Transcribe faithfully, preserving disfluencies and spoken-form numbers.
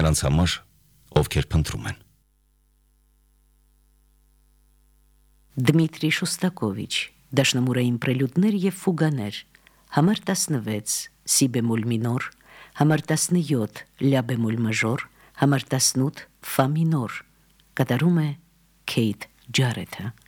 նրանց համար, ովքեր փնտրում են։ Դմիտրի Շոստակովիչ, դաշնամուրային պրելյուդներ և ֆուգաներ, համար տասնվեց, սի բեմոլ մինոր, համար տասնյոթ, լյա բեմոլ մաժոր, համար տասնութ, ֆա մինոր, կատարում է Քեյթ Ջարեթը։